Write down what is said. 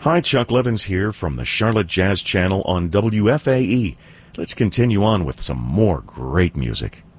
Hi, Chuck Levins here from the Charlotte Jazz Channel on WFAE. Let's continue on with some more great music.